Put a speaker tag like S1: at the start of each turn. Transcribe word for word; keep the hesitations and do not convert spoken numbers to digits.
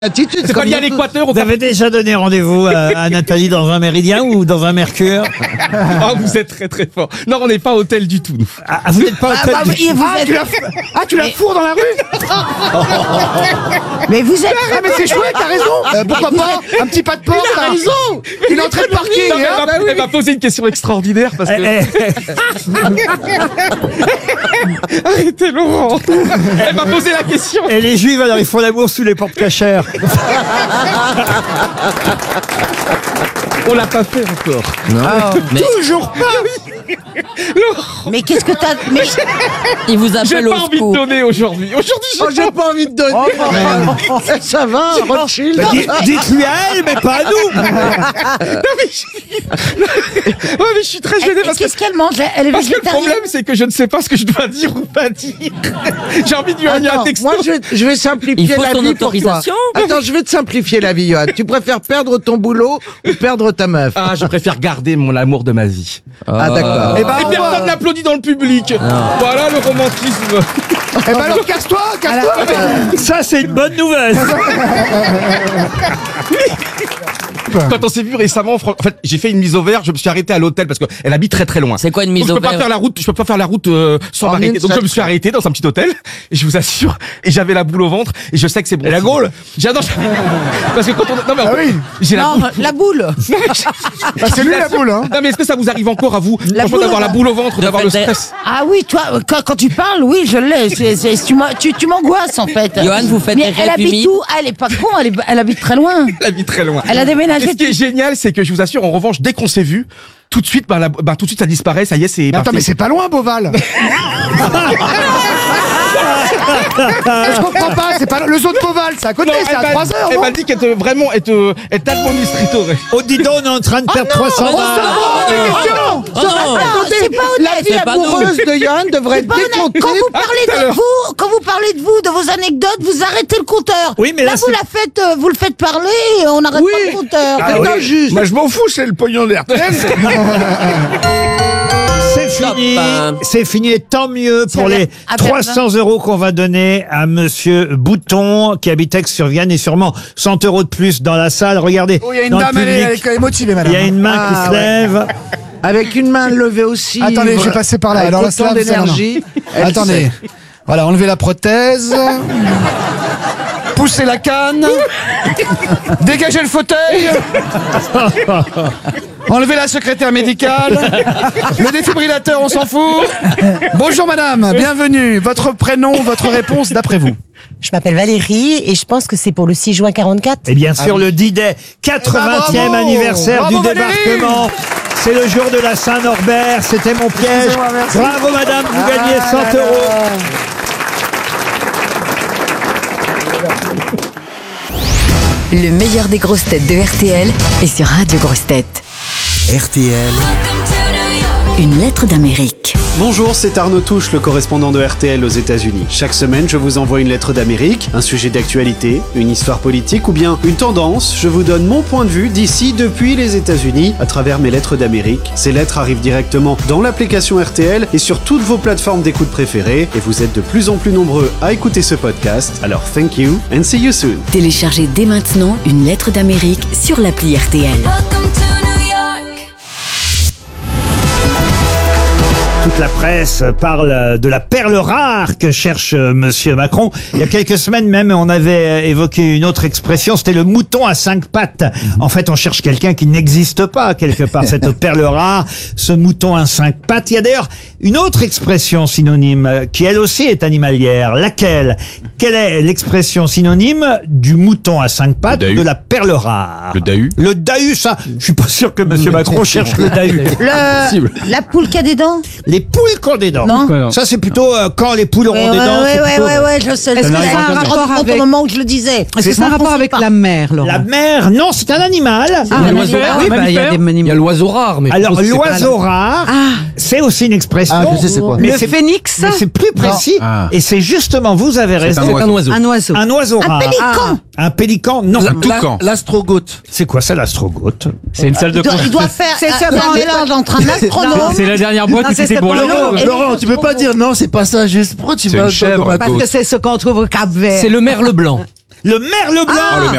S1: Attitude,
S2: C'est pas lié à l'équateur.
S3: Vous avez déjà donné rendez-vous à, à Nathalie dans un Méridien ou dans un Mercure?
S2: Ah, vous êtes très très fort. Non, on n'est pas hôtel du tout, nous.
S3: Ah, vous n'êtes pas
S1: Ah,
S3: hôtel
S1: bah,
S3: du
S1: oui,
S3: tout.
S1: vous
S4: Ah,
S1: êtes-
S4: tu la, ah, tu la fourres dans la rue.
S1: Mais vous êtes.
S4: Ah, mais c'est chouette, t'as raison. Euh, pourquoi pas un petit pas de porte.
S1: Il a
S4: hein.
S1: raison.
S4: Une entrée de parking.
S2: Non, mais
S4: hein.
S2: elle m'a- elle m'a posé une question extraordinaire parce que.
S3: Eh, eh,
S2: Arrêtez, Laurent. Elle m'a posé la question.
S3: Et les juifs, alors ils font l'amour sous les portes cachères.
S2: On l'a pas fait encore.
S4: Toujours pas.
S1: Mais qu'est-ce que t'as. Mais
S5: Il vous
S2: J'ai
S5: appelle
S2: pas
S5: au
S2: envie de
S5: secours.
S2: donner aujourd'hui. Aujourd'hui, j'ai
S1: Oh, j'ai pas envie de donner. Eh, ça va, Rothschild.
S3: Bah, di- dites-lui à elle, mais pas à nous.
S2: Non, mais je... Ouais, mais je suis très gêné
S1: Et
S2: parce que.
S1: Qu'est-ce qu'elle mange? Elle est
S2: Parce que le
S1: végétarienne.
S2: problème, c'est que je ne sais pas ce que je dois dire ou pas dire. J'ai envie de lui envoyer un
S1: Attends,
S2: texto.
S1: moi je, je vais simplifier
S5: Il faut
S1: la
S5: son
S1: vie pour toi.
S5: autorisation.
S1: Attends, je vais te simplifier la vie, Johan. Tu préfères perdre ton boulot ou perdre ta meuf?
S2: Ah, je préfère garder mon amour de ma vie.
S1: Ah, d'accord.
S4: Eh ben,
S2: Et
S4: on
S2: personne
S4: va-
S2: n'applaudit dans le public. Voilà le romantisme.
S4: Eh ben alors, casse-toi, casse-toi.
S3: Ça, c'est une bonne nouvelle.
S2: Quand on s'est vu récemment, fran- en fait, j'ai fait une mise au vert. Je me suis arrêté à l'hôtel parce qu'elle habite très très loin.
S5: C'est quoi une
S2: Donc,
S5: mise
S2: je
S5: au
S2: peux pas
S5: vert?
S2: faire la route, je peux pas faire la route euh, sans
S1: En
S2: m'arrêter.
S1: une
S2: Donc je
S1: seule
S2: me suis arrêté dans un petit hôtel et je vous assure, et j'avais la boule au ventre et je sais que c'est bon. Et la gaule. J'adore. Parce que quand on, non mais
S4: Ah oui.
S2: j'ai la
S1: Non,
S2: boule.
S1: la boule.
S4: Bah, c'est lui la boule, hein.
S2: Non mais est-ce que ça vous arrive encore à vous,
S1: La
S2: franchement,
S1: boule
S2: d'avoir
S1: au
S2: la
S1: ventre.
S2: boule au ventre,
S5: De
S2: d'avoir
S5: fait
S2: le
S5: d'être-
S2: stress?
S1: Ah oui, toi, quand, quand tu parles, oui, je l'ai. C'est- c'est- Tu m'as- tu- tu m'angoisses, en fait.
S5: Johan, vous faites
S1: Mais
S5: des
S1: elle
S5: rêves
S1: habite
S5: humides.
S1: où? Ah, elle est pas con, elle, est- elle habite très loin.
S2: Elle habite très loin.
S1: Elle a déménagé.
S2: Et ce qui est génial, c'est que je vous assure, en revanche, dès qu'on s'est vu, tout de suite, bah, la- bah, tout de suite, ça disparaît, ça y est, c'est.
S4: Mais attends,
S2: parti.
S4: mais c'est pas loin, Beauval. Je comprends pas, c'est pas le zoo de Beauval, c'est à côté,
S2: Non,
S4: c'est à
S2: elle m'a-
S4: trois heures,
S2: Elle
S4: non?
S2: m'a dit qu'elle te vraiment, elle te, elle t'administrerait.
S3: Oh, dis donc, on est en train de perdre trois cents
S4: Oh, ça
S3: balles.
S4: va, des questions.
S5: Oh non.
S1: Ah, c'est pas
S4: La
S1: honnête.
S4: vie
S5: C'est pas nous.
S1: amoureuse de Johan devrait être Pas honnête. décomptée.
S2: Ah,
S1: Quand vous parlez de vous, quand vous parlez de vous, de vos anecdotes, vous arrêtez le compteur.
S3: Oui, mais là,
S1: vous
S3: c'est-
S1: la faites, euh, vous le faites parler, et on n'arrête
S4: Oui.
S1: pas le compteur.
S4: Ah
S1: C'est
S4: oui.
S1: injuste.
S4: Moi, je m'en fous, c'est le pognon d'R T L.
S3: C'est fini,
S5: Top.
S3: c'est fini, et tant mieux pour
S1: à
S3: les
S1: Ber- à
S3: trois cents euros qu'on va donner à Monsieur Bouton, qui habite Aix-sur-Vienne, et sûrement cent euros de plus dans la salle. Regardez,
S4: Oh, il y a une
S3: dans le
S4: dame, elle est,
S3: public,
S4: elle est motivée, madame.
S3: il y a une main qui
S4: Ah,
S3: se
S4: ouais.
S3: lève.
S1: Avec une main levée aussi.
S4: Attendez, je vais passer par là.
S1: Avec
S4: Alors là,
S1: autant
S4: ça, c'est
S1: d'énergie. Elle
S4: Attendez.
S1: sait.
S4: Voilà, enlevez la prothèse. Poussez la canne. Dégagez le fauteuil. Enlevez la secrétaire médicale. Le défibrillateur, on s'en fout. Bonjour madame, bienvenue. Votre prénom, votre réponse d'après vous.
S6: Je m'appelle Valérie et je pense que c'est pour le six juin quarante-quatre.
S3: Et bien sûr, le D-Day, quatre-vingtième
S4: Eh ben, bravo.
S3: anniversaire
S4: Bravo,
S3: du
S4: Valérie.
S3: débarquement. C'est le jour de la Saint-Norbert, c'était mon piège.
S4: Excusez-moi, merci.
S3: Bravo madame, vous gagnez
S4: Ah
S3: cent
S4: là
S3: euros.
S4: là.
S7: Le meilleur des grosses têtes de R T L est sur Radio Grosses Têtes.
S8: R T L.
S7: Une lettre d'Amérique.
S9: Bonjour, c'est Arnaud Touche, le correspondant de R T L aux États-Unis. Chaque semaine, je vous envoie une lettre d'Amérique, un sujet d'actualité, une histoire politique ou bien une tendance. Je vous donne mon point de vue d'ici, depuis les États-Unis, à travers mes lettres d'Amérique. Ces lettres arrivent directement dans l'application R T L et sur toutes vos plateformes d'écoute préférées. Et vous êtes de plus en plus nombreux à écouter ce podcast. Alors, thank you and see you soon.
S7: Téléchargez dès maintenant une lettre d'Amérique sur l'appli R T L.
S3: Toute la presse parle de la perle rare que cherche euh, Monsieur Macron. Il y a quelques semaines même, on avait évoqué une autre expression, c'était le mouton à cinq pattes. En fait, on cherche quelqu'un qui n'existe pas quelque part, cette perle rare, ce mouton à cinq pattes. Il y a d'ailleurs une autre expression synonyme euh, qui elle aussi est animalière. Laquelle? Quelle est l'expression synonyme du mouton à cinq pattes, de la perle rare?
S2: Le dahu.
S3: Le dahu, ça, je suis pas sûr que Monsieur Macron cherche le dahu.
S1: Le, la poule qui a des dents.
S3: Les poules qui ont des dents.
S1: Non.
S3: Ça, c'est plutôt euh, quand les poules auront
S1: Ouais,
S3: des
S1: ouais,
S3: dents.
S1: ouais,
S3: c'est
S1: ouais,
S3: plutôt-
S1: ouais, ouais, je sais.
S4: Est-ce
S1: je
S4: que
S1: sais.
S4: ça a un
S1: Je me
S4: rapport
S1: rends compte
S4: avec-
S1: au moment où je le disais.
S6: Est-ce que ça a un rapport avec la mer, Laurent?
S3: La mer, non, c'est un animal.
S6: Ah, un
S5: l'oiseau
S6: animal.
S5: rare,
S6: Oui, bah, il y a des
S5: Il y a
S6: animaux.
S5: l'oiseau rare, mais.
S3: Alors, l'oiseau rare, c'est aussi une expression.
S1: Ah, je sais c'est quoi.
S3: Mais
S6: Le
S3: c'est-
S6: phénix?
S3: mais c'est plus précis. Et c'est justement, vous avez raison.
S5: C'est un oiseau.
S6: Un oiseau.
S3: Un oiseau
S1: Un
S3: rare.
S1: pélican.
S3: Un pélican, non.
S1: L'astrogote.
S3: C'est quoi ça, l'astrogote?
S5: C'est une salle de
S1: Il doit, il doit faire
S6: C'est- c'est
S1: un, un
S6: bon.
S1: mélange entre un astronome.
S5: C'est la dernière boîte
S6: Non,
S5: où
S6: c'est-
S5: c'était
S6: c'est
S5: pour
S6: pour
S5: la
S6: le
S5: langue.
S6: nom.
S1: Laurent, tu peux pas dire non, c'est pas ça, juste pourquoi tu
S5: C'est
S1: vas
S5: une chèvre.
S1: dans ma
S6: Parce que c'est ce qu'on trouve au Cap Vert.
S5: C'est le merle blanc.
S3: Le merle blanc.
S6: Ah,